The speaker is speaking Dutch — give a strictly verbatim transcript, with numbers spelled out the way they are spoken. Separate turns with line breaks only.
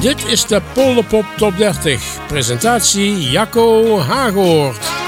Dit is de Polderpop Top dertig. Presentatie Jacco Hagoort.